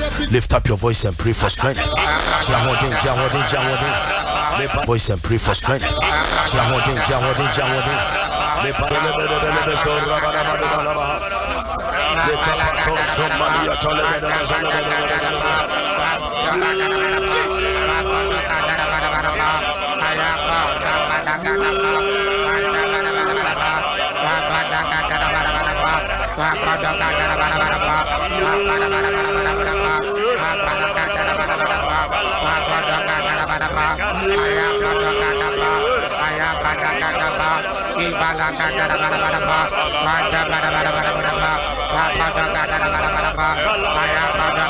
Lift up your voice and pray for strength. Voice and pray for strength.